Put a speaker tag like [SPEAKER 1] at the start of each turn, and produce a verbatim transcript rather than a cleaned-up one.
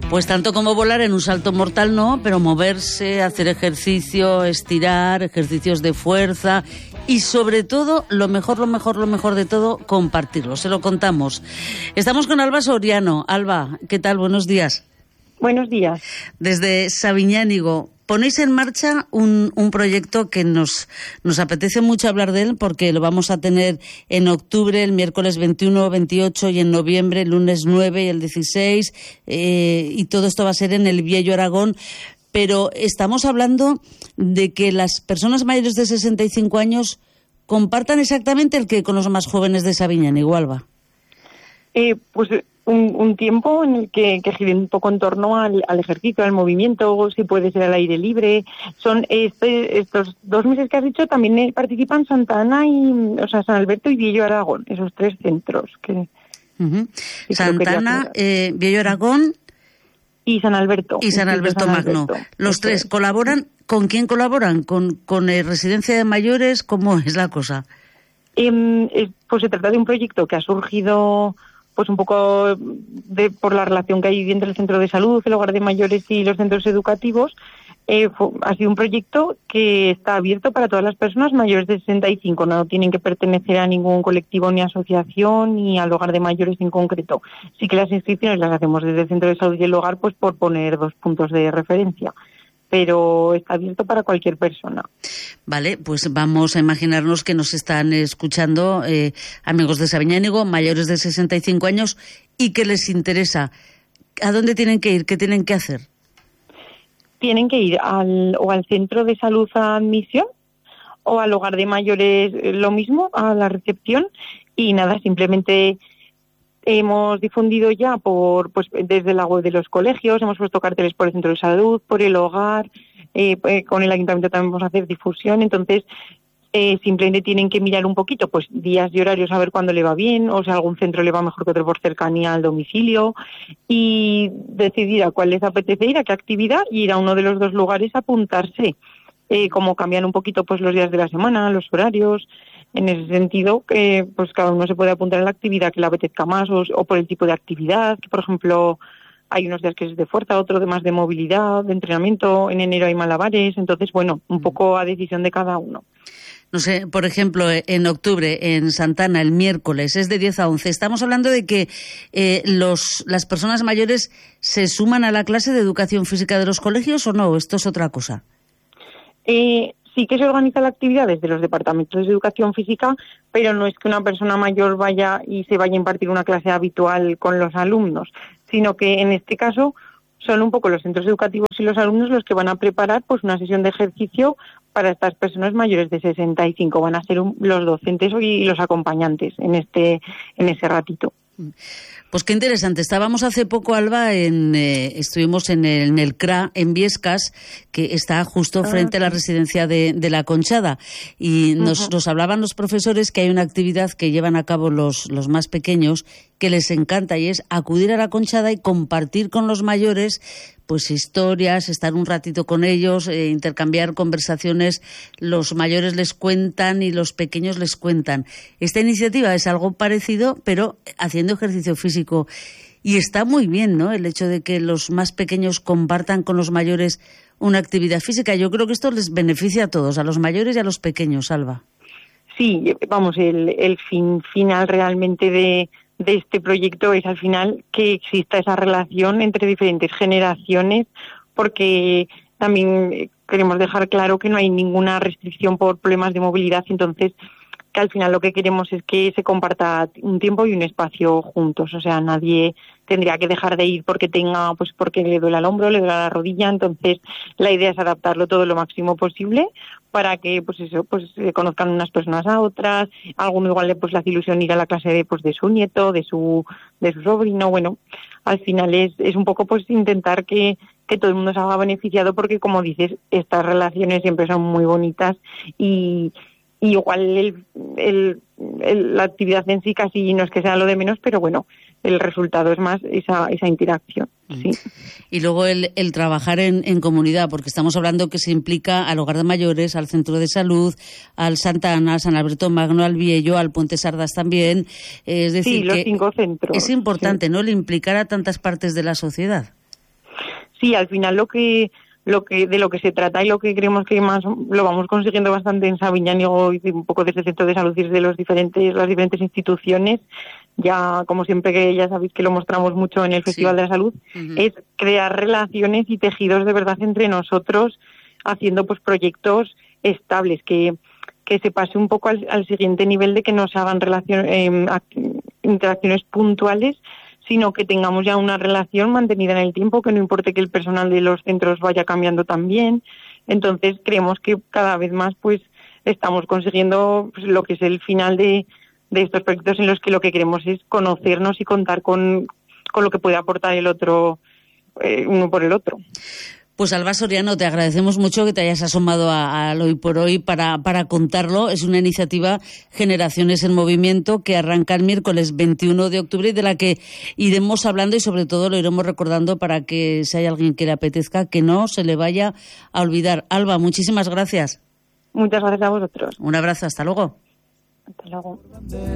[SPEAKER 1] Pues tanto como volar en un salto mortal no, pero moverse, hacer ejercicio, estirar, ejercicios de fuerza y sobre todo, lo mejor, lo mejor, lo mejor de todo, compartirlo. Se lo contamos. Estamos con Alba Soriano. Alba, ¿qué tal? Buenos días.
[SPEAKER 2] Buenos días.
[SPEAKER 1] Desde Sabiñánigo. Ponéis en marcha un, un proyecto que nos, nos apetece mucho hablar de él porque lo vamos a tener en octubre, el miércoles veintiuno, veintiocho y en noviembre, el lunes nueve y el dieciséis, eh, y todo esto va a ser en el Viejo Aragón. Pero estamos hablando de que las personas mayores de sesenta y cinco años compartan exactamente el que con los más jóvenes de Sabiñánigo, Alba.
[SPEAKER 2] Eh, pues un, un tiempo en el que, que gire un poco en torno al, al ejercicio, al movimiento, si puede ser al aire libre. Son este, estos dos meses que has dicho, también participan Santa Ana y, o sea, San Alberto y Viejo Aragón, esos tres centros. que,
[SPEAKER 1] uh-huh. que Santa Ana, eh, Viejo Aragón
[SPEAKER 2] y San Alberto.
[SPEAKER 1] Y San Alberto San Magno. Alberto. Los Esto tres es. colaboran. ¿Con quién colaboran? ¿Con, con eh, residencia de mayores? ¿Cómo es la cosa?
[SPEAKER 2] Eh, eh, pues se trata de un proyecto que ha surgido pues un poco de, por la relación que hay entre el centro de salud, el hogar de mayores y los centros educativos. Eh, fue, ha sido un proyecto que está abierto para todas las personas mayores de sesenta y cinco. No tienen que pertenecer a ningún colectivo ni asociación ni al hogar de mayores en concreto. Sí que las inscripciones las hacemos desde el centro de salud y el hogar, pues por poner dos puntos de referencia. Pero está abierto para cualquier persona.
[SPEAKER 1] Vale, pues vamos a imaginarnos que nos están escuchando eh, amigos de Sabiñánigo, mayores de sesenta y cinco años y que les interesa. ¿A dónde tienen que ir? ¿Qué tienen que hacer?
[SPEAKER 2] Tienen que ir al, o al centro de salud a admisión o al hogar de mayores, lo mismo, a la recepción. Y nada, simplemente hemos difundido ya por pues desde la web de los colegios, hemos puesto carteles por el centro de salud, por el hogar, eh, eh, con el ayuntamiento también vamos a hacer difusión. Entonces eh, simplemente tienen que mirar un poquito pues días y horarios a ver cuándo le va bien, o si algún centro le va mejor que otro por cercanía al domicilio, y decidir a cuál les apetece ir, a qué actividad, y ir a uno de los dos lugares a apuntarse. Eh, como cambian un poquito pues los días de la semana, los horarios. En ese sentido, eh, pues cada uno se puede apuntar a la actividad que le apetezca más, o, o por el tipo de actividad, que por ejemplo hay unos días que es de fuerza, otro de más de movilidad, de entrenamiento, en enero hay malabares. Entonces, bueno, un poco a decisión de cada uno.
[SPEAKER 1] No sé, por ejemplo, en octubre, en Santa Ana, el miércoles, es de diez a once. Estamos hablando de que eh, los las personas mayores se suman a la clase de educación física de los colegios, ¿o no? ¿Esto es otra cosa?
[SPEAKER 2] Eh, sí que se organiza la actividad desde los departamentos de educación física, pero no es que una persona mayor vaya y se vaya a impartir una clase habitual con los alumnos, sino que en este caso son un poco los centros educativos y los alumnos los que van a preparar pues una sesión de ejercicio para estas personas mayores de sesenta y cinco. Van a ser un, los docentes y los acompañantes en este en ese ratito.
[SPEAKER 1] Pues qué interesante. Estábamos hace poco, Alba, en, eh, estuvimos en el, en el C R A, en Viescas, que está justo frente ah, a la residencia de, de La Conchada. Y nos, uh-huh. nos hablaban los profesores que hay una actividad que llevan a cabo los, los más pequeños que les encanta, y es acudir a La Conchada y compartir con los mayores pues historias, estar un ratito con ellos, eh, intercambiar conversaciones. Los mayores les cuentan y los pequeños les cuentan. Esta iniciativa es algo parecido, pero haciendo ejercicio físico. Y está muy bien, ¿no?, el hecho de que los más pequeños compartan con los mayores una actividad física. Yo creo que esto les beneficia a todos, a los mayores y a los pequeños, Alba.
[SPEAKER 2] Sí, vamos, el, el fin final realmente de... de este proyecto es al final que exista esa relación entre diferentes generaciones, porque también queremos dejar claro que no hay ninguna restricción por problemas de movilidad. Entonces que al final lo que queremos es que se comparta un tiempo y un espacio juntos. O sea, nadie tendría que dejar de ir porque tenga, pues porque le duele el hombro, le duele la rodilla. Entonces la idea es adaptarlo todo lo máximo posible para que pues eso, pues se conozcan unas personas a otras. Alguno igual le pues le hace ilusión ir a la clase de pues de su nieto, de su de su sobrino. Bueno, al final es es un poco pues intentar que que todo el mundo se haga beneficiado, porque como dices, estas relaciones siempre son muy bonitas y y igual el, el, el, la actividad en sí casi no es que sea lo de menos, pero bueno, el resultado es más esa esa interacción. Sí.
[SPEAKER 1] Y luego el, el trabajar en, en comunidad, porque estamos hablando que se implica al hogar de mayores, al centro de salud, al Santa Ana, al San Alberto Magno, al Viejo, al Puente Sardas también. Es decir,
[SPEAKER 2] sí, los
[SPEAKER 1] que
[SPEAKER 2] cinco centros.
[SPEAKER 1] Es importante, sí, ¿no?, el implicar a tantas partes de la sociedad.
[SPEAKER 2] sí, al final lo que lo que de lo que se trata y lo que creemos que más lo vamos consiguiendo bastante en Sabiñánigo y un poco desde el centro de salud y desde los diferentes las diferentes instituciones, ya como siempre que ya sabéis que lo mostramos mucho en el Festival sí. de la Salud, uh-huh. es crear relaciones y tejidos de verdad entre nosotros, haciendo pues proyectos estables que que se pase un poco al, al siguiente nivel de que no se hagan relación, eh, interacciones puntuales, sino que tengamos ya una relación mantenida en el tiempo, que no importe que el personal de los centros vaya cambiando también. Entonces creemos que cada vez más pues estamos consiguiendo pues, lo que es el final de, de estos proyectos en los que lo que queremos es conocernos y contar con, con lo que puede aportar el otro, eh, uno por el otro.
[SPEAKER 1] Pues Alba Soriano, te agradecemos mucho que te hayas asomado a, a Hoy por Hoy para, para contarlo. Es una iniciativa Generaciones en Movimiento que arranca el miércoles veintiuno de octubre y de la que iremos hablando y sobre todo lo iremos recordando para que si hay alguien que le apetezca, que no se le vaya a olvidar. Alba, muchísimas gracias.
[SPEAKER 2] Muchas gracias a vosotros.
[SPEAKER 1] Un abrazo, hasta luego.
[SPEAKER 2] Hasta luego.